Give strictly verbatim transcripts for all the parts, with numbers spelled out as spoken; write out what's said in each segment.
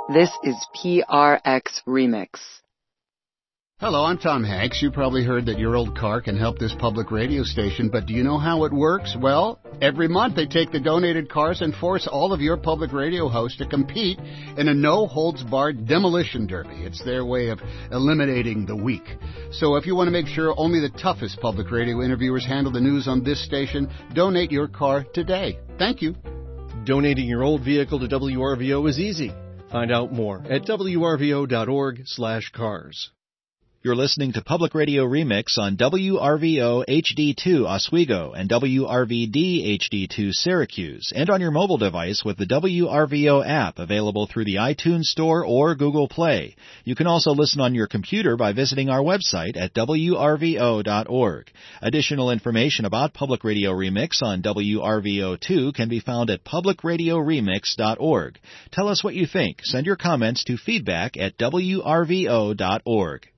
This is P R X Remix. Hello, I'm Tom Hanks. You probably heard that your old car can help this public radio station, but do you know how it works? Well, every month they take the donated cars and force all of your public radio hosts to compete in a no-holds-barred demolition derby. It's their way of eliminating the weak. So if you want to make sure only the toughest public radio interviewers handle the news on this station, donate your car today. Thank you. Donating your old vehicle to W R V O is easy. Find out more at W R V O dot org slash cars. You're listening to Public Radio Remix on W R V O H D two Oswego and W R V D H D two Syracuse, and on your mobile device with the W R V O app available through the iTunes Store or Google Play. You can also listen on your computer by visiting our website at W R V O dot org. Additional information about Public Radio Remix on W R V O two can be found at public radio remix dot org. Tell us what you think. Send your comments to feedback at W R V O dot org.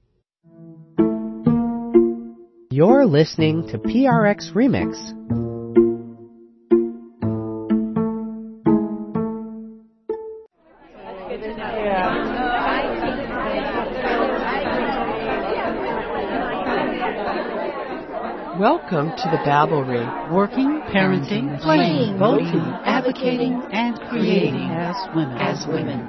You're listening to P R X Remix. Welcome to the Babblery. Working, parenting, playing, voting, advocating, and creating as women. As women.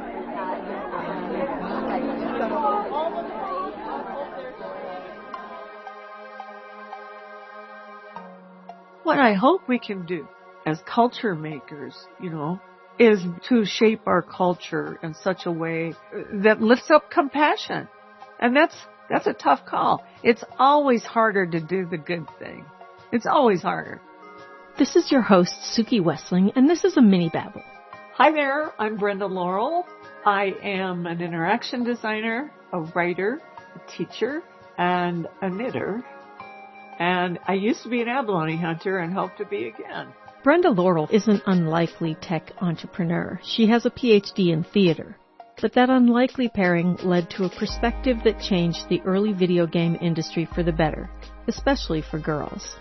What I hope we can do as culture makers, you know, is to shape our culture in such a way that lifts up compassion. And that's that's a tough call. It's always harder to do the good thing. It's always harder. This is your host, Suki Wessling, and this is a mini babble. Hi there, I'm Brenda Laurel. I am an interaction designer, a writer, a teacher, and a knitter. And I used to be an abalone hunter and hope to be again. Brenda Laurel is an unlikely tech entrepreneur. She has a P H D in theater. But that unlikely pairing led to a perspective that changed the early video game industry for the better, especially for girls.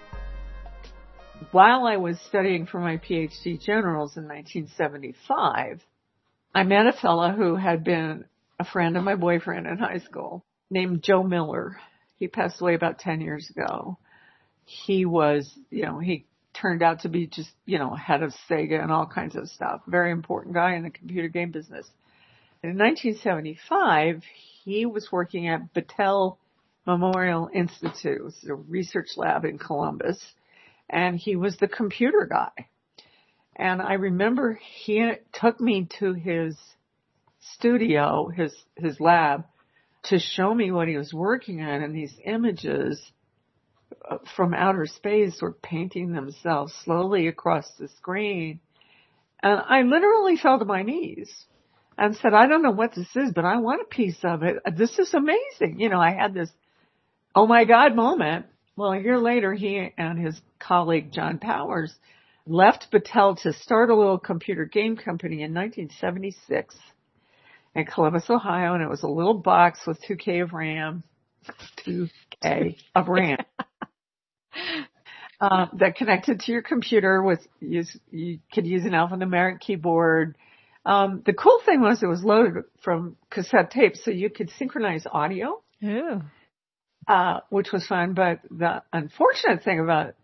While I was studying for my P H D generals in nineteen seventy-five, I met a fellow who had been a friend of my boyfriend in high school named Joe Miller. He passed away about ten years ago. He was, you know, he turned out to be just, you know, head of Sega and all kinds of stuff. Very important guy in the computer game business. In nineteen seventy-five, he was working at Battelle Memorial Institute, which is a research lab in Columbus, and he was the computer guy. And I remember he took me to his studio, his, his lab, to show me what he was working on, and these images from outer space were painting themselves slowly across the screen. And I literally fell to my knees and said, I don't know what this is, but I want a piece of it. This is amazing. You know, I had this, oh my God moment. Well, a year later, he and his colleague, John Powers, left Battelle to start a little computer game company in nineteen seventy-six. In Columbus, Ohio, and it was a little box with two K of RAM, two K of RAM, uh, that connected to your computer with, use, you could use an alphanumeric keyboard. Um, the cool thing was it was loaded from cassette tapes, so you could synchronize audio. Yeah. Uh, which was fun, but the unfortunate thing about